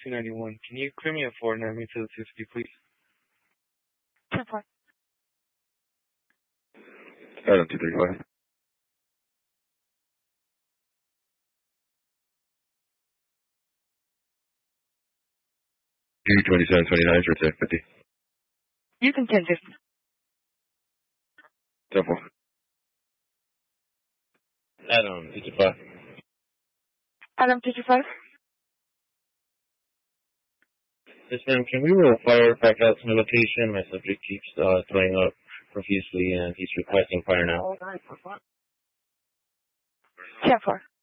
291. Can you clear me a 490 to the 250, please? 10-4. Adam 235. 2729, short 1050. You can 10-50. 10-4. Adam 225. Adam 225. Yes, ma'am. Can we roll fire back out to my location? My subject keeps throwing up profusely, and he's requesting fire now. 10-4.